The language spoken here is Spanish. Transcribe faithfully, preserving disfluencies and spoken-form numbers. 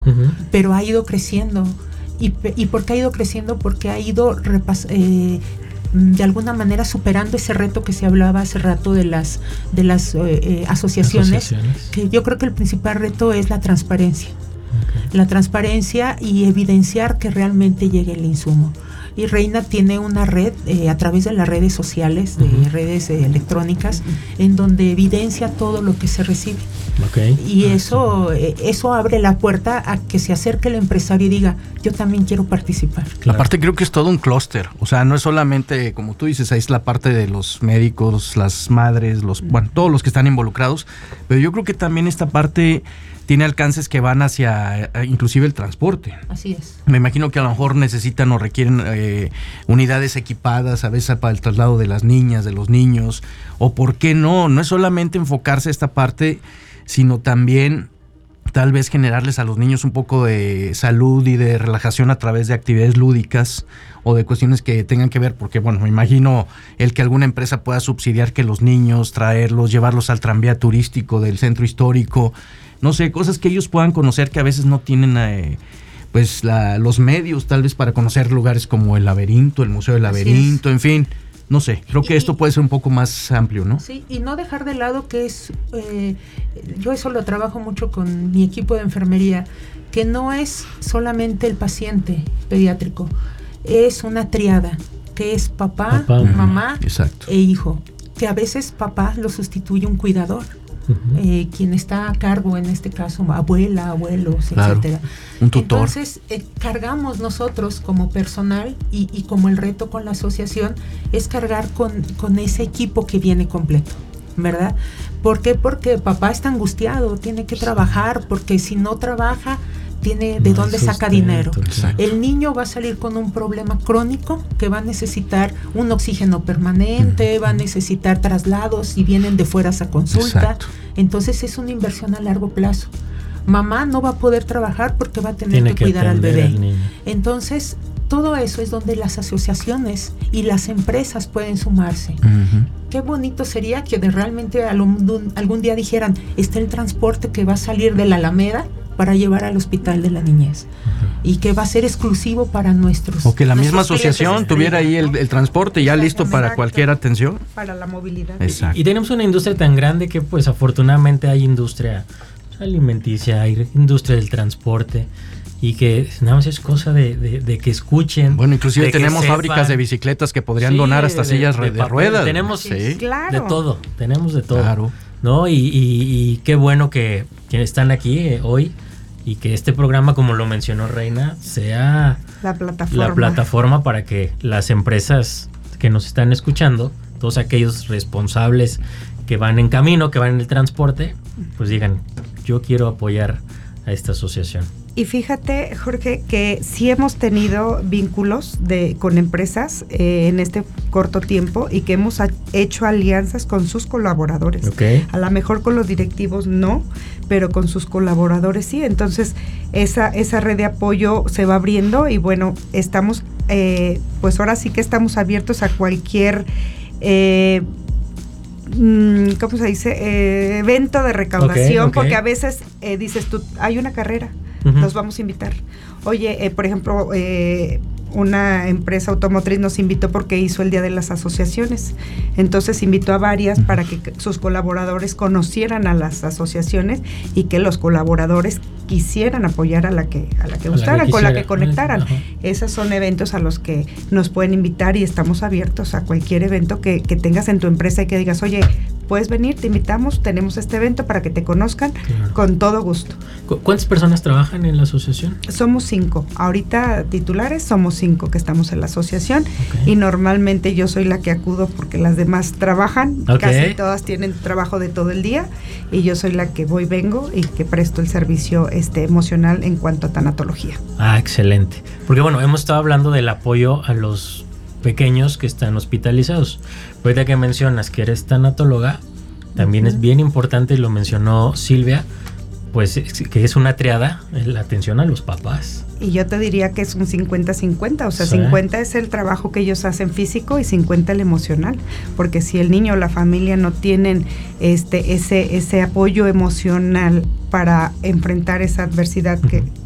uh-huh. pero ha ido creciendo. ¿Y, y por qué ha ido creciendo? Porque ha ido repas- eh, de alguna manera superando ese reto que se hablaba hace rato de las, de las eh, eh, asociaciones, asociaciones, que yo creo que el principal reto es la transparencia. Okay. La transparencia y evidenciar que realmente llegue el insumo. Y Reina tiene una red eh, a través de las redes sociales, de uh-huh. redes eh, electrónicas, uh-huh. en donde evidencia todo lo que se recibe. Okay. Y ah, eso, sí. eh, eso abre la puerta a que se acerque el empresario y diga, yo también quiero participar. Claro. Aparte creo que es todo un clúster, o sea, no es solamente, como tú dices, ahí es la parte de los médicos, las madres, los, bueno, todos los que están involucrados, pero yo creo que también esta parte tiene alcances que van hacia inclusive el transporte. Así es. Me imagino que a lo mejor necesitan o requieren eh, unidades equipadas, a veces para el traslado de las niñas, de los niños, o por qué no, no es solamente enfocarse a esta parte, sino también tal vez generarles a los niños un poco de salud y de relajación a través de actividades lúdicas o de cuestiones que tengan que ver, porque bueno, me imagino el que alguna empresa pueda subsidiar que los niños, traerlos, llevarlos al tranvía turístico del centro histórico, no sé, cosas que ellos puedan conocer que a veces no tienen eh, pues la, los medios tal vez para conocer lugares como el laberinto, el Museo del Laberinto, en fin. No sé, creo que y, esto puede ser un poco más amplio, ¿no? Sí, y no dejar de lado que es, eh, yo eso lo trabajo mucho con mi equipo de enfermería, que no es solamente el paciente pediátrico, es una triada, que es papá, papá mamá Exacto. e hijo, que a veces papá lo sustituye un cuidador. Uh-huh. Eh, quien está a cargo, en este caso abuela, abuelos, claro. etcétera. Un tutor. Entonces eh, cargamos nosotros como personal y, y como el reto con la asociación es cargar con, con ese equipo que viene completo, ¿verdad? ¿Por qué? Porque papá está angustiado, tiene que trabajar, porque si no trabaja tiene de no dónde saca dinero. Exacto. El niño va a salir con un problema crónico que va a necesitar un oxígeno permanente, uh-huh. va a necesitar traslados y vienen de fuera a consulta. Exacto. Entonces es una inversión a largo plazo. Mamá no va a poder trabajar porque va a tener que, que cuidar al bebé. Al Entonces todo eso es donde las asociaciones y las empresas pueden sumarse. Uh-huh. Qué bonito sería que de realmente algún, algún día dijeran, está el transporte que va a salir de la Alameda para llevar al hospital de la niñez uh-huh. y que va a ser exclusivo para nuestros. O que la misma asociación tuviera ahí el, el transporte ya listo para cualquier atención. Para la movilidad. Exacto. Y, y tenemos una industria tan grande que pues afortunadamente hay industria alimenticia, hay industria del transporte y que nada más es cosa de, de, de que escuchen. Bueno, inclusive tenemos fábricas de bicicletas que podrían sí, donar hasta de, sillas de, de, de ruedas. Tenemos sí. claro. de todo, tenemos de todo. Claro. ¿No? Y, y, y qué bueno que, que están aquí eh, hoy y que este programa, como lo mencionó Reina, sea la plataforma. la plataforma para que las empresas que nos están escuchando, todos aquellos responsables que van en camino, que van en el transporte, pues digan, yo quiero apoyar a esta asociación. Y fíjate, Jorge, que sí hemos tenido vínculos de, con empresas eh, en este corto tiempo y que hemos a, hecho alianzas con sus colaboradores. Okay. A lo mejor con los directivos no, pero con sus colaboradores sí. Entonces, esa, esa red de apoyo se va abriendo y bueno, estamos, eh, pues ahora sí que estamos abiertos a cualquier... Eh, ¿cómo se dice? Eh, evento de recaudación, okay, okay. porque a veces eh, dices tú, hay una carrera, uh-huh. nos vamos a invitar. Oye, eh, por ejemplo, eh, una empresa automotriz nos invitó porque hizo el Día de las Asociaciones. Entonces invitó a varias uh-huh. para que sus colaboradores conocieran a las asociaciones y que los colaboradores quisieran apoyar a la que a la que a gustaran, la que con la que conectaran. Uh-huh. Esos son eventos a los que nos pueden invitar y estamos abiertos a cualquier evento que, que tengas en tu empresa y que digas, oye, puedes venir, te invitamos, tenemos este evento para que te conozcan, claro. con todo gusto. ¿Cu- ¿Cuántas personas trabajan en la asociación? Somos cinco. Ahorita titulares somos cinco que estamos en la asociación okay. y normalmente yo soy la que acudo porque las demás trabajan, okay. casi todas tienen trabajo de todo el día y yo soy la que voy, vengo y que presto el servicio este emocional en cuanto a tanatología. Ah, excelente. Porque bueno, hemos estado hablando del apoyo a los pequeños que están hospitalizados. Ahorita que mencionas que eres tanatóloga, también uh-huh. es bien importante, y lo mencionó Silvia, pues que es una triada, la atención a los papás. Y yo te diría que es un cincuenta cincuenta, o sea, sí. cincuenta es el trabajo que ellos hacen físico y cincuenta el emocional, porque si el niño o la familia no tienen este ese ese apoyo emocional para enfrentar esa adversidad uh-huh. que,